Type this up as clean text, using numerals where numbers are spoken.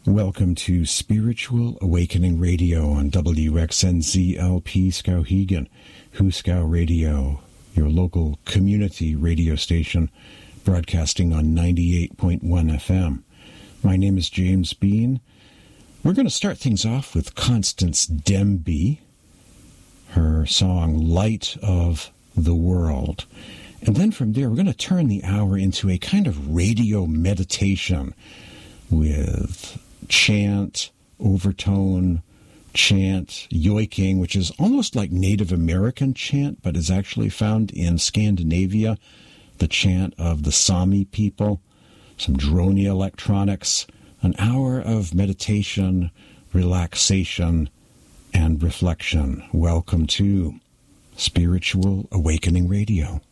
Welcome to Spiritual Awakening Radio on WXNZLP Skowhegan, Huskow Radio, your local community radio station, broadcasting on 98.1 FM. My name is James Bean. We're going to start things off with Constance Demby, her song Light of the World. And then from there, we're going to turn the hour into a kind of radio meditation with chant, overtone, chant, yoiking, which is almost like Native American chant, but is actually found in Scandinavia, the chant of the Sami people, some drony electronics, an hour of meditation, relaxation, and reflection. Welcome to Spiritual Awakening Radio.